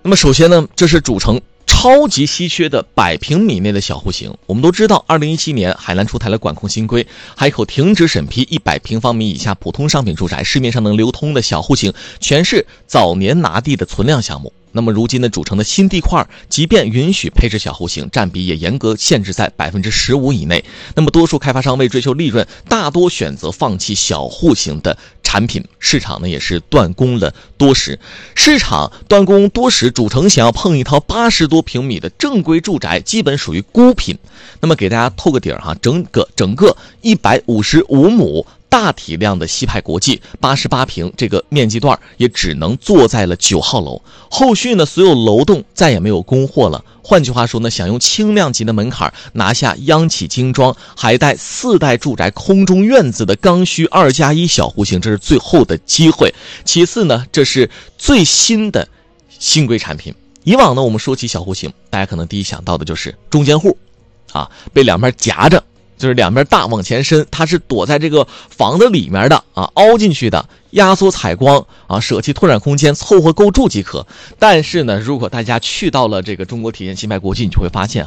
那么首先呢，这是主城超级稀缺的100平米内的小户型。我们都知道2017年海南出台了管控新规，海口停止审批100平方米以下普通商品住宅，市面上能流通的小户型全是早年拿地的存量项目。那么如今的主城的新地块，即便允许配置小户型，占比也严格限制在15%以内。那么多数开发商为追求利润，大多选择放弃小户型的产品，市场呢也是断供了多时。市场断供多时，主城想要碰一套80多平米的正规住宅，基本属于孤品。那么给大家透个底儿哈，整个155亩。大体量的西派国际88平这个面积段也只能坐在了9号楼，后续呢所有楼栋再也没有供货了。换句话说呢，想用轻量级的门槛拿下央企精装还带4代住宅空中院子的刚需2+1小户型，这是最后的机会。其次呢，这是最新的新规产品。以往呢，我们说起小户型，大家可能第一想到的就是中间户啊，被两边夹着，就是两边大往前伸，它是躲在这个房子里面的啊，凹进去的，压缩采光啊，舍弃拓展空间，凑合构筑即可。但是呢，如果大家去到了这个中国体验新派国际，你就会发现